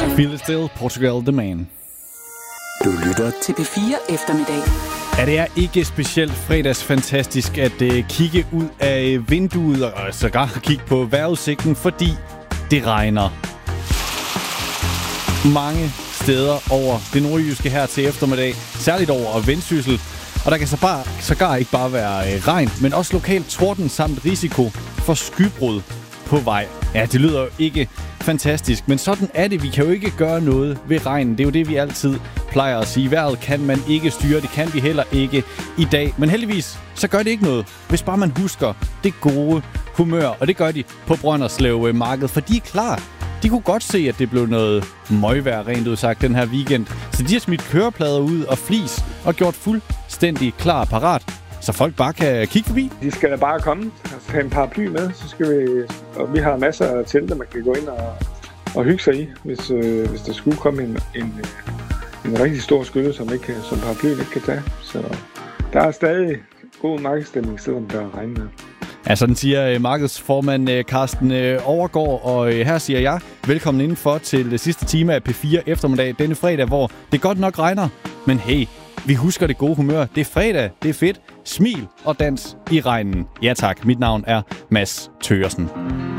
Feel It Still, Portugal The Man. Du lytter til P4 Eftermiddag. Ja, det er ikke specielt fredagsfantastisk at kigge ud af vinduet og sågar kigge på vejrudsigten, fordi det regner mange steder over det nordjyske her til eftermiddag, særligt over Vendsyssel. Og der kan sågar ikke bare være regn, men også lokalt torden samt risiko for skybrud på vej. Ja, det lyder jo ikke fantastisk, men sådan er det. Vi kan jo ikke gøre noget ved regnen. Det er jo det, vi altid plejer at sige. Vejret kan man ikke styre, det kan vi heller ikke i dag. Men heldigvis, så gør det ikke noget, hvis bare man husker det gode humør. Og det gør de på Brønderslev Marked, for de er klar. De kunne godt se, at det blev noget møgvejr, rent udsagt, den her weekend. Så de har smidt køreplader ud og flis og gjort fuldstændig klar parat, så folk bare kan kigge forbi. De skal da bare komme og have en paraply med, så skal vi... Og vi har masser af telte, man kan gå ind og hygge sig i, hvis der skulle komme en rigtig stor skylle, som paraplyen ikke kan tage. Så der er stadig god markedsstemning, selvom der regner. Ja, sådan siger markedsformand Carsten Overgaard, og her siger jeg velkommen indenfor til sidste time af P4 Eftermiddag denne fredag, hvor det godt nok regner, men hey, vi husker det gode humør. Det er fredag, det er fedt. Smil og dans i regnen. Ja tak, mit navn er Mads Thøgersen.